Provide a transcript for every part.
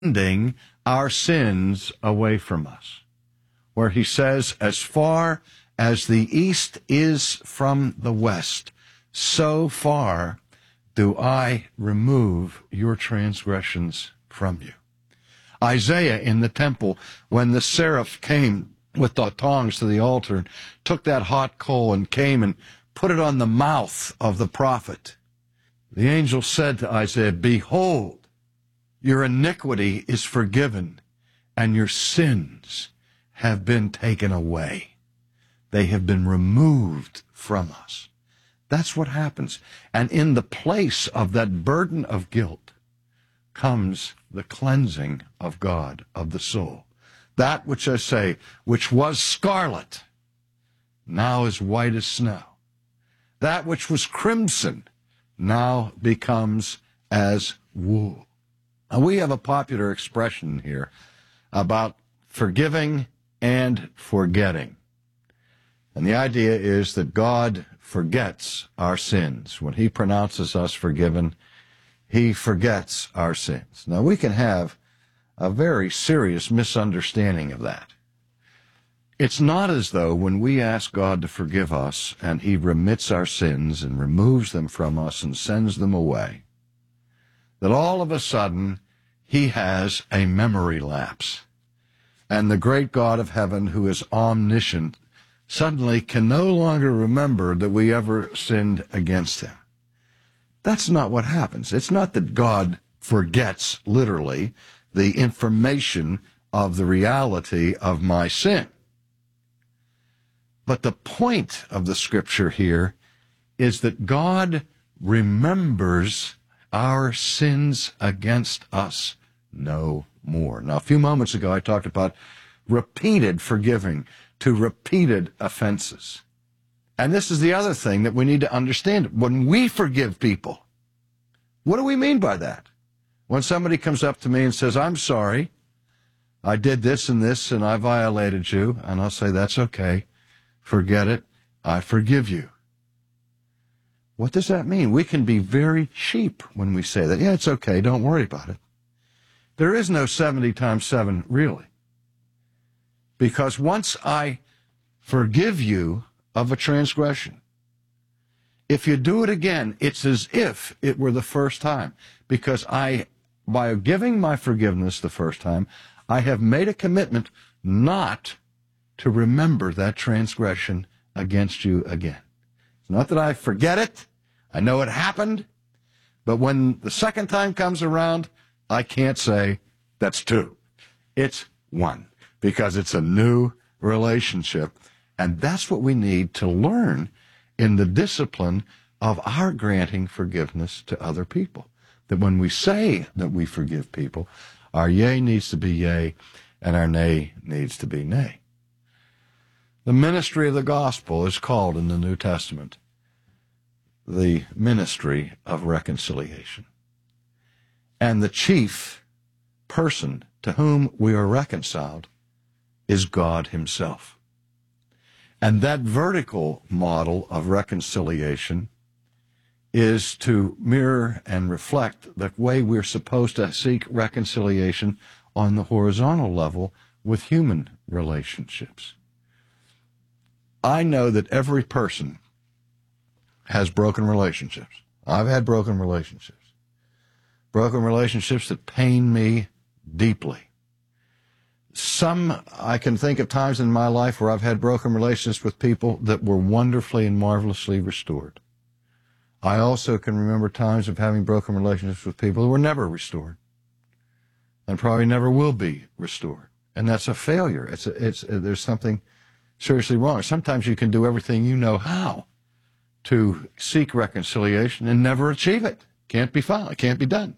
sending our sins away from us, where he says, as far as the east is from the west, so far do I remove your transgressions from you. Isaiah in the temple, when the seraph came with the tongs to the altar and took that hot coal and came and put it on the mouth of the prophet, the angel said to Isaiah, behold, your iniquity is forgiven and your sins have been taken away. They have been removed from us. That's what happens. And in the place of that burden of guilt comes the cleansing of God, of the soul. That which I say, which was scarlet, now is white as snow. That which was crimson now becomes as wool. Now, we have a popular expression here about forgiving and forgetting. And the idea is that God forgets our sins. When he pronounces us forgiven, he forgets our sins. Now, we can have a very serious misunderstanding of that. It's not as though when we ask God to forgive us and he remits our sins and removes them from us and sends them away, that all of a sudden he has a memory lapse. And the great God of heaven, who is omniscient, suddenly can no longer remember that we ever sinned against him. That's not what happens. It's not that God forgets, literally, the information of the reality of my sin. But the point of the scripture here is that God remembers our sins against us no more. Now, a few moments ago, I talked about repeated forgiving to repeated offenses. And this is the other thing that we need to understand. When we forgive people, what do we mean by that? When somebody comes up to me and says, I'm sorry, I did this and I violated you, and I'll say, that's okay, forget it, I forgive you. What does that mean? We can be very cheap when we say that. Yeah, it's okay, don't worry about it. There is no 70 times 7, really. Because once I forgive you of a transgression, if you do it again, it's as if it were the first time. Because by giving my forgiveness the first time, I have made a commitment not to remember that transgression against you again. It's not that I forget it. I know it happened. But when the second time comes around, I can't say that's 2. It's 1. Because it's a new relationship. And that's what we need to learn in the discipline of our granting forgiveness to other people. That when we say that we forgive people, our yea needs to be yea, and our nay needs to be nay. The ministry of the gospel is called in the New Testament the ministry of reconciliation. And the chief person to whom we are reconciled is God himself. And that vertical model of reconciliation is to mirror and reflect the way we're supposed to seek reconciliation on the horizontal level with human relationships. I know that every person has broken relationships. I've had broken relationships. Broken relationships that pain me deeply. I can think of times in my life where I've had broken relationships with people that were wonderfully and marvelously restored. I also can remember times of having broken relationships with people who were never restored and probably never will be restored. And that's a failure. There's something seriously wrong. Sometimes you can do everything you know how to seek reconciliation and never achieve it. Can't be found. It can't be done.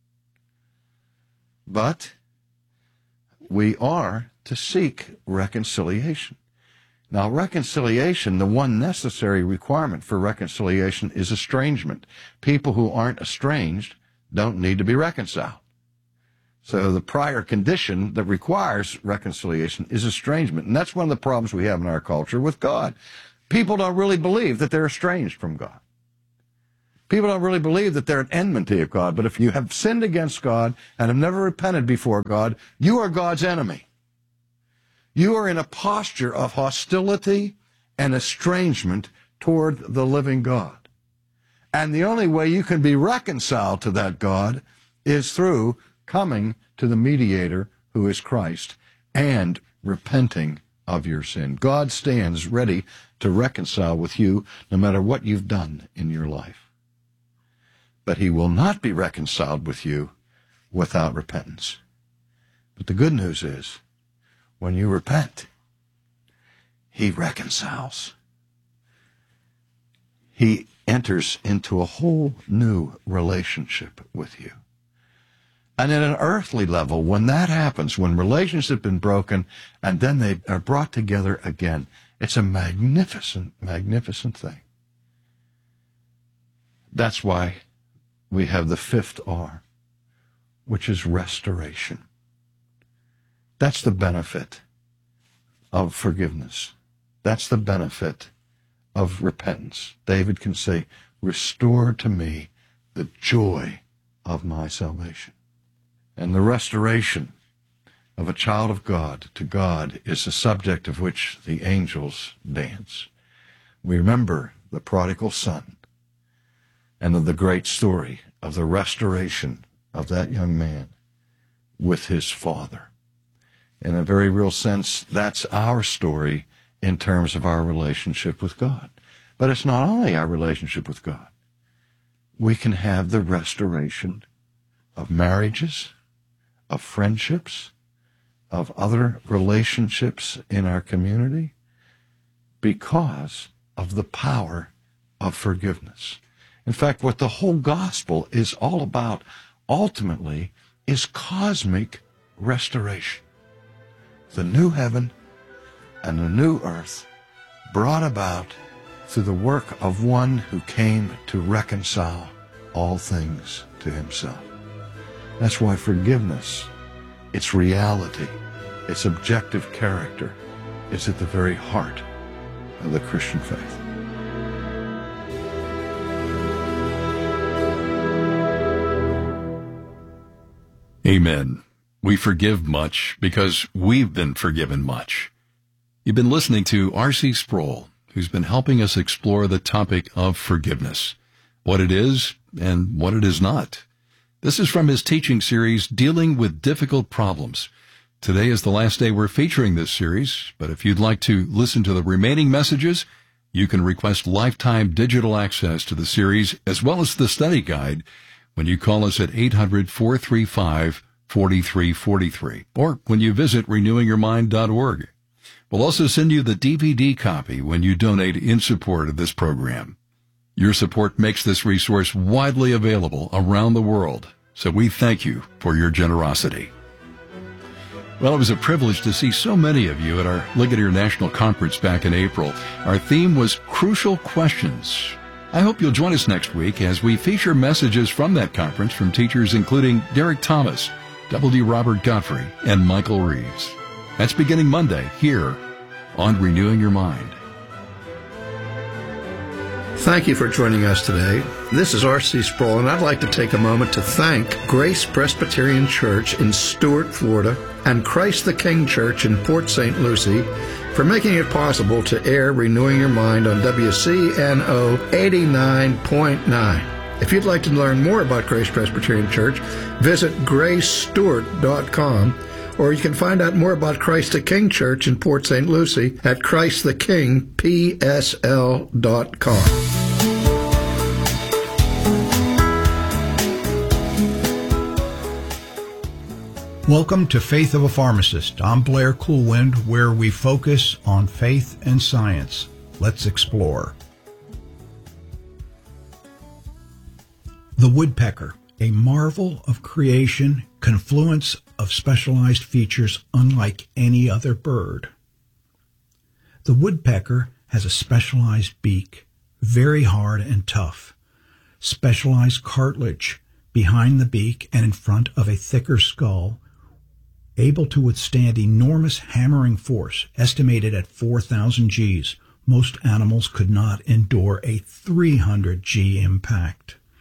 But we are to seek reconciliation. Now, reconciliation, the one necessary requirement for reconciliation is estrangement. People who aren't estranged don't need to be reconciled. So the prior condition that requires reconciliation is estrangement. And that's one of the problems we have in our culture with God. People don't really believe that they're estranged from God. People don't really believe that they're at enmity of God. But if you have sinned against God and have never repented before God, you are God's enemy. You are in a posture of hostility and estrangement toward the living God. And the only way you can be reconciled to that God is through coming to the mediator, who is Christ, and repenting of your sin. God stands ready to reconcile with you no matter what you've done in your life. But he will not be reconciled with you without repentance. But the good news is, when you repent, he reconciles. He enters into a whole new relationship with you. And at an earthly level, when that happens, when relations have been broken and then they are brought together again, it's a magnificent, magnificent thing. That's why we have the 5th R, which is restoration. That's the benefit of forgiveness. That's the benefit of repentance. David can say, restore to me the joy of my salvation. And the restoration of a child of God to God is the subject of which the angels dance. We remember the prodigal son and of the great story of the restoration of that young man with his father. In a very real sense, that's our story in terms of our relationship with God. But it's not only our relationship with God. We can have the restoration of marriages, of friendships, of other relationships in our community because of the power of forgiveness. In fact, what the whole gospel is all about, ultimately, is cosmic restoration. The new heaven and the new earth brought about through the work of one who came to reconcile all things to himself. That's why forgiveness, its reality, its objective character, is at the very heart of the Christian faith. Amen. We forgive much because we've been forgiven much. You've been listening to R.C. Sproul, who's been helping us explore the topic of forgiveness, what it is and what it is not. This is from his teaching series, Dealing with Difficult Problems. Today is the last day we're featuring this series, but if you'd like to listen to the remaining messages, you can request lifetime digital access to the series as well as the study guide when you call us at 800-435-4343 or when you visit renewingyourmind.org. We'll also send you the DVD copy when you donate in support of this program. Your support makes this resource widely available around the world, so we thank you for your generosity. Well, it was a privilege to see so many of you at our Ligonier National Conference back in April. Our theme was Crucial Questions. I hope you'll join us next week as we feature messages from that conference from teachers including Derek Thomas, W.D. Robert Godfrey, and Michael Reeves. That's beginning Monday here on Renewing Your Mind. Thank you for joining us today. This is R.C. Sproul, and I'd like to take a moment to thank Grace Presbyterian Church in Stuart, Florida, and Christ the King Church in Port St. Lucie for making it possible to air Renewing Your Mind on WCNO 89.9. If you'd like to learn more about Grace Presbyterian Church, visit gracestewart.com, or you can find out more about Christ the King Church in Port St. Lucie at christthekingpsl.com. Welcome to Faith of a Pharmacist. I'm Blair Coolwind, where we focus on faith and science. Let's explore. The woodpecker, a marvel of creation, confluence of specialized features unlike any other bird. The woodpecker has a specialized beak, very hard and tough, specialized cartilage behind the beak and in front of a thicker skull, able to withstand enormous hammering force, estimated at 4,000 Gs. Most animals could not endure a 300 G impact.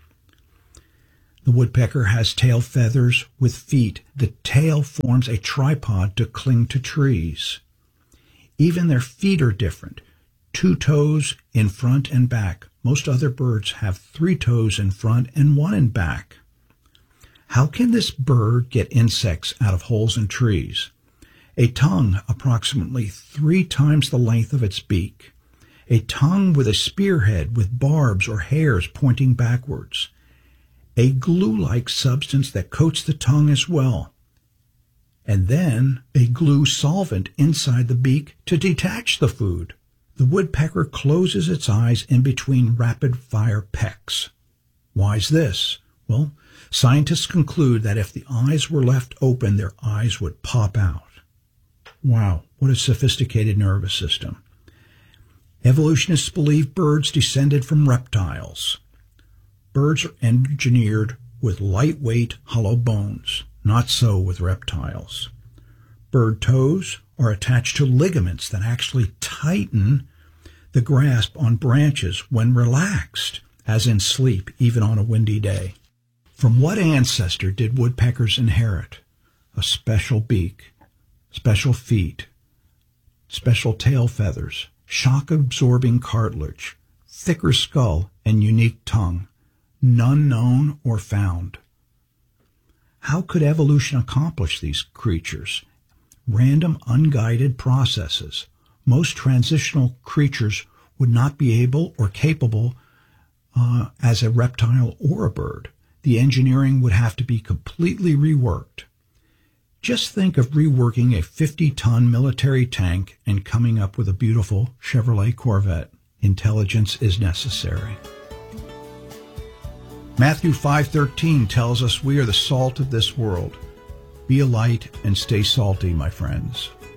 The woodpecker has tail feathers with feet. The tail forms a tripod to cling to trees. Even their feet are different. 2 toes in front and back. Most other birds have 3 toes in front and 1 in back. How can this bird get insects out of holes in trees? A tongue approximately 3 times the length of its beak. A tongue with a spearhead with barbs or hairs pointing backwards. A glue-like substance that coats the tongue as well. And then a glue solvent inside the beak to detach the food. The woodpecker closes its eyes in between rapid-fire pecks. Why's this? Well, scientists conclude that if the eyes were left open, their eyes would pop out. Wow, what a sophisticated nervous system. Evolutionists believe birds descended from reptiles. Birds are engineered with lightweight, hollow bones. Not so with reptiles. Bird toes are attached to ligaments that actually tighten the grasp on branches when relaxed, as in sleep, even on a windy day. From what ancestor did woodpeckers inherit? A special beak, special feet, special tail feathers, shock-absorbing cartilage, thicker skull, and unique tongue. None known or found. How could evolution accomplish these creatures? Random, unguided processes. Most transitional creatures would not be able or capable as a reptile or a bird. The engineering would have to be completely reworked. Just think of reworking a 50-ton military tank and coming up with a beautiful Chevrolet Corvette. Intelligence is necessary. Matthew 5:13 tells us we are the salt of this world. Be a light and stay salty, my friends.